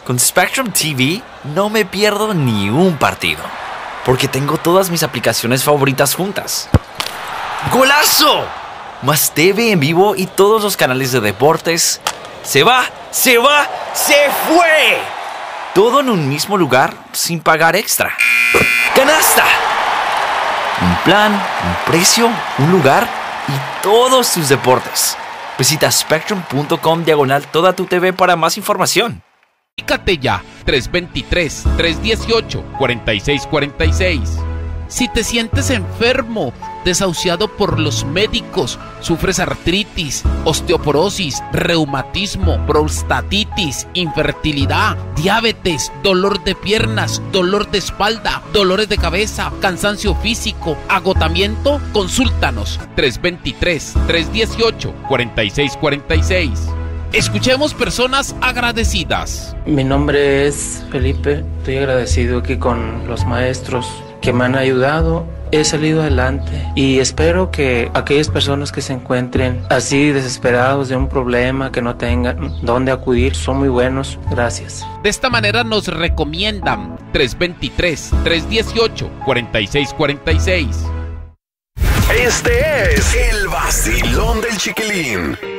Con Spectrum TV no me pierdo ni un partido, porque tengo todas mis aplicaciones favoritas juntas. ¡Golazo! Más TV en vivo y todos los canales de deportes. ¡Se va! ¡Se fue! Todo en un mismo lugar sin pagar extra. ¡Canasta! Un plan, un precio, un lugar y todos tus deportes. Visita spectrum.com/toda tu TV para más información. Comunícate ya, 323-318-4646. Si te sientes enfermo, desahuciado por los médicos, sufres artritis, osteoporosis, reumatismo, prostatitis, infertilidad, diabetes, dolor de piernas, dolor de espalda, dolores de cabeza, cansancio físico, agotamiento, consúltanos 323-318-4646. Escuchemos personas agradecidas. Mi nombre es Felipe, estoy agradecido aquí con los maestros que me han ayudado. He salido adelante y espero que aquellas personas que se encuentren así desesperados de un problema, que no tengan dónde acudir, son muy buenos. Gracias. De esta manera nos recomiendan 323-318-4646. Este es el vacilón del Chiquilín.